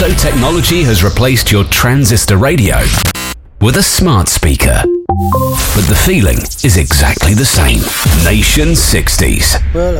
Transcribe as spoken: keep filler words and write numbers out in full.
So technology has replaced your transistor radio with a smart speaker. But the feeling is exactly the same. Nation sixties. Well,